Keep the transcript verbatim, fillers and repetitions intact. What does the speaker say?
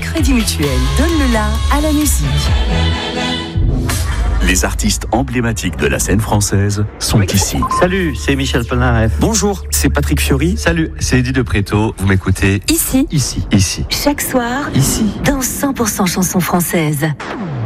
Crédit Mutuel, donne le la à la musique. Les artistes emblématiques de la scène française sont ici. Salut, c'est Michel Polnareff. Bonjour, c'est Patrick Fiori. Salut, c'est Eddie de Préto. Vous m'écoutez Ici, ici, ici. chaque soir, Ici. dans cent pour cent chansons françaises.